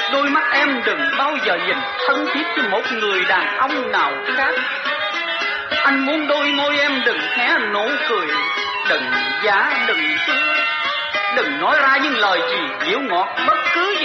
Đôi mắt em đừng bao giờ nhìn thân thiết với một người đàn ông nào khác. Anh muốn đôi môi em đừng hé nụ cười, đừng giả đừng hứa, đừng nói ra những lời gì dịu ngọt bất cứ